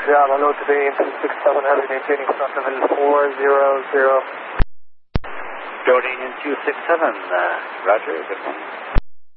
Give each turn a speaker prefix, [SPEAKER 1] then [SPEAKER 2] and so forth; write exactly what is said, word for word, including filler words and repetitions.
[SPEAKER 1] Java, load to bay into six seven heavy, maintaining front level four zero zero.
[SPEAKER 2] Loading in two six seven, uh, Roger, good morning.